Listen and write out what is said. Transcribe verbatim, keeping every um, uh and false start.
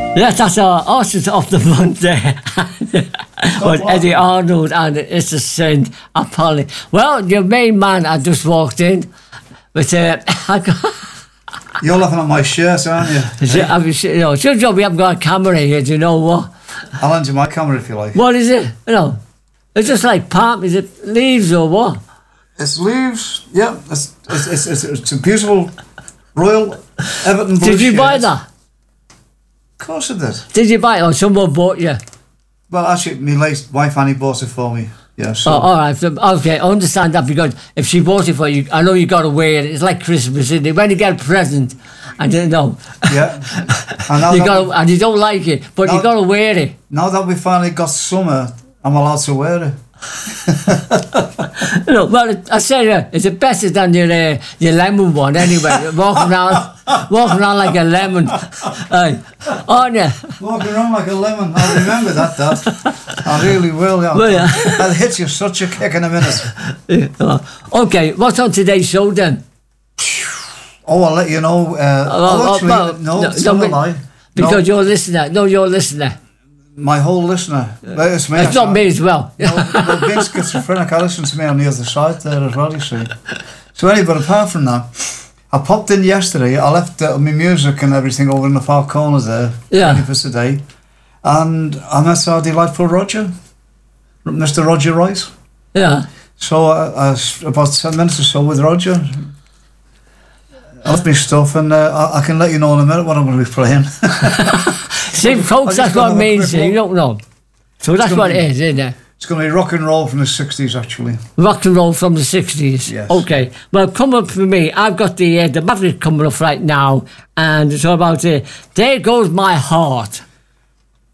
Yes, that's our horses off the front there. With Eddie Arnold and It's a Sin, Apolly. Well, your main man had just walked in. But uh, I got... You're laughing at my shirt, aren't you? Is it, have you, you know, it's your job we haven't got a camera here, do you know what? I'll lend you my camera if you like. What is it? You know, it's just like palm, is it leaves or what? It's leaves, yeah. It's, it's, it's, it's, it's a beautiful Royal Everton blue Did you shirt. buy that? Of course I did. Did you buy it or someone bought you? Well, actually, my late wife Annie bought it for me. Yeah, so. Oh, all right. So, okay, I understand that because if she bought it for you, I know you got to wear it. It's like Christmas, isn't it? When you get a present, I don't know. Yeah. And, now you that gotta, we, and you don't like it, but now, you got to wear it. Now that we finally got summer, I'm allowed to wear it. You know, well, I say uh, it's better than your uh, your lemon one anyway. walking around, walking around like a lemon, uh, aren't you? Walking around like a lemon. I'll remember that, Dad. I really will. Yeah. Well, yeah. I'll hit you such a kick in a minute. Okay, what's on today's show then? Oh, I'll let you know. Uh, Oh, oh, actually, well, no, no, it's no, not a but- lie. Because No, you're a listener. No, you're a listener. my whole listener. Well, it's me. It's not actually. me as well. No, well, being schizophrenic, I listen to me on the other side there as well, you see. So anyway, but apart from that, I popped in yesterday. I left uh, my music and everything over in the far corner there, Yeah. ready for today. And I met our delightful Roger, Mister Roger Rice. Yeah. So uh, I was about ten minutes or so with Roger. I left my stuff and uh, I, I can let you know in a minute what I'm going to be playing. See, folks, I just that's what got it a means. quick You don't know. So that's gonna what be- it is, isn't it? It's going to be rock and roll from the sixties, actually. Rock and roll from the sixties. Yes. Okay. Well, come up for me. I've got the uh, the Maverick coming up right now, and it's all about uh, There Goes My Heart.